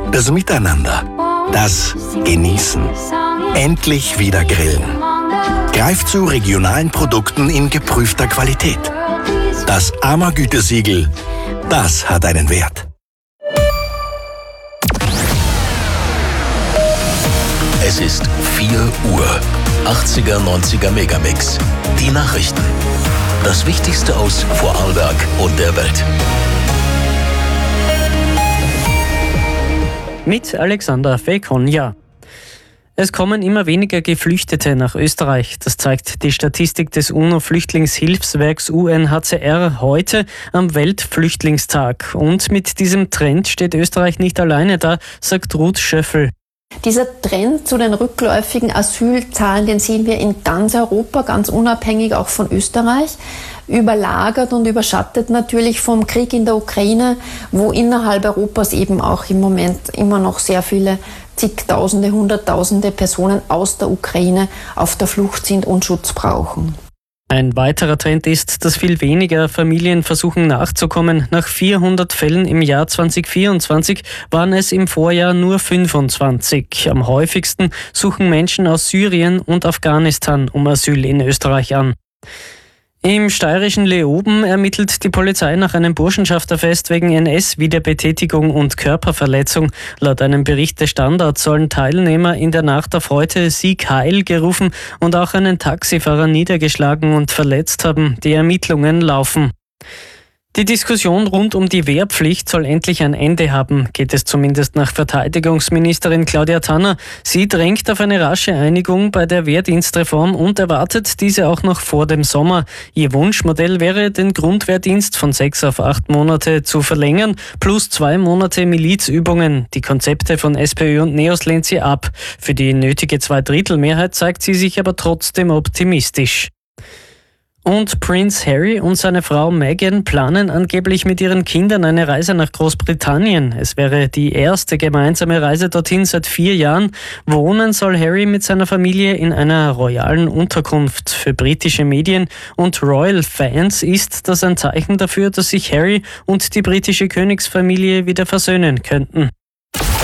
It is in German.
Das Miteinander. Das Genießen. Endlich wieder grillen. Greift zu regionalen Produkten in geprüfter Qualität. Das AMA-Gütesiegel, das hat einen Wert. Es ist 4 Uhr. 80er, 90er Megamix. Die Nachrichten. Das Wichtigste aus Vorarlberg und der Welt. Mit Alexander Fekonja. Es kommen immer weniger Geflüchtete nach Österreich. Das zeigt die Statistik des UNO-Flüchtlingshilfswerks UNHCR heute am Weltflüchtlingstag. Und mit diesem Trend steht Österreich nicht alleine da, sagt Ruth Schöffel. Dieser Trend zu den rückläufigen Asylzahlen, den sehen wir in ganz Europa, ganz unabhängig auch von Österreich, überlagert und überschattet natürlich vom Krieg in der Ukraine, wo innerhalb Europas eben auch im Moment immer noch sehr viele zigtausende, hunderttausende Personen aus der Ukraine auf der Flucht sind und Schutz brauchen. Ein weiterer Trend ist, dass viel weniger Familien versuchen nachzukommen. Nach 400 Fällen im Jahr 2024 waren es im Vorjahr nur 25. Am häufigsten suchen Menschen aus Syrien und Afghanistan um Asyl in Österreich an. Im steirischen Leoben ermittelt die Polizei nach einem Burschenschafterfest wegen NS-Wiederbetätigung und Körperverletzung. Laut einem Bericht des Standards sollen Teilnehmer in der Nacht auf heute Sieg Heil gerufen und auch einen Taxifahrer niedergeschlagen und verletzt haben. Die Ermittlungen laufen. Die Diskussion rund um die Wehrpflicht soll endlich ein Ende haben, geht es zumindest nach Verteidigungsministerin Claudia Tanner. Sie drängt auf eine rasche Einigung bei der Wehrdienstreform und erwartet diese auch noch vor dem Sommer. Ihr Wunschmodell wäre, den Grundwehrdienst von 6 auf 8 Monate zu verlängern, plus 2 Monate Milizübungen. Die Konzepte von SPÖ und NEOS lehnt sie ab. Für die nötige 2/3-Mehrheit zeigt sie sich aber trotzdem optimistisch. Und Prince Harry und seine Frau Meghan planen angeblich mit ihren Kindern eine Reise nach Großbritannien. Es wäre die erste gemeinsame Reise dorthin seit 4 Jahren. Wohnen soll Harry mit seiner Familie in einer royalen Unterkunft. Für britische Medien und Royal-Fans ist das ein Zeichen dafür, dass sich Harry und die britische Königsfamilie wieder versöhnen könnten.